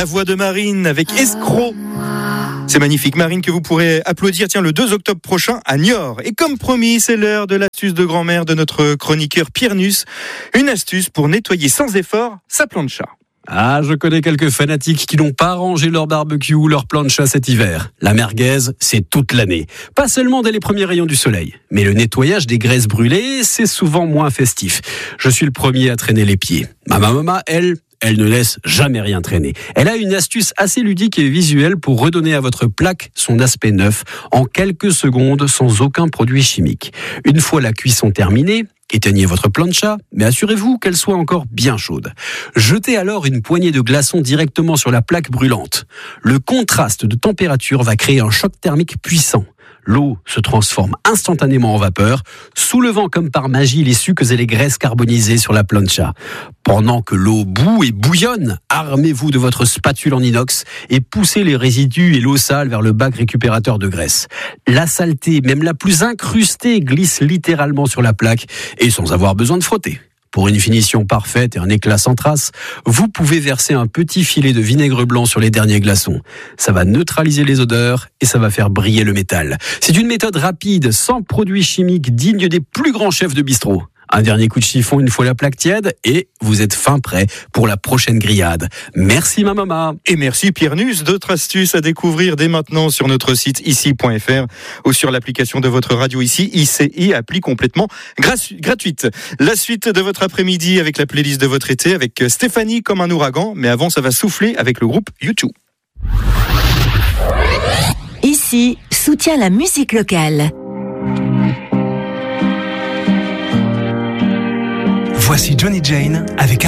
La voix de Marine avec Escroc. C'est magnifique, Marine, que vous pourrez applaudir le 2 octobre prochain à Niort. Et comme promis, c'est l'heure de l'astuce de grand-mère de notre chroniqueur Pierre Nuss. Une astuce pour nettoyer sans effort sa plancha. Ah, je connais quelques fanatiques qui n'ont pas rangé leur barbecue ou leur plancha cet hiver. La merguez, c'est toute l'année. Pas seulement dès les premiers rayons du soleil. Mais le nettoyage des graisses brûlées, c'est souvent moins festif. Je suis le premier à traîner les pieds. Ma maman, elle ne laisse jamais rien traîner. Elle a une astuce assez ludique et visuelle pour redonner à votre plaque son aspect neuf en quelques secondes sans aucun produit chimique. Une fois la cuisson terminée, éteignez votre plancha, mais assurez-vous qu'elle soit encore bien chaude. Jetez alors une poignée de glaçons directement sur la plaque brûlante. Le contraste de température va créer un choc thermique puissant. L'eau se transforme instantanément en vapeur, soulevant comme par magie les sucs et les graisses carbonisées sur la plancha. Pendant que l'eau bout et bouillonne, armez-vous de votre spatule en inox et poussez les résidus et l'eau sale vers le bac récupérateur de graisse. La saleté, même la plus incrustée, glisse littéralement sur la plaque et sans avoir besoin de frotter. Pour une finition parfaite et un éclat sans trace, vous pouvez verser un petit filet de vinaigre blanc sur les derniers glaçons. Ça va neutraliser les odeurs et ça va faire briller le métal. C'est une méthode rapide, sans produits chimiques, digne des plus grands chefs de bistrot. Un dernier coup de chiffon une fois la plaque tiède et vous êtes fin prêt pour la prochaine grillade. Merci ma maman. Et merci Pierre Nuss. D'autres astuces à découvrir dès maintenant sur notre site ici.fr ou sur l'application de votre radio ici, ICI, appli complètement gratuite. La suite de votre après-midi avec la playlist de votre été avec Stéphanie comme un ouragan, mais avant ça va souffler avec le groupe U2. Ici, soutient la musique locale. Voici Johnny Jane avec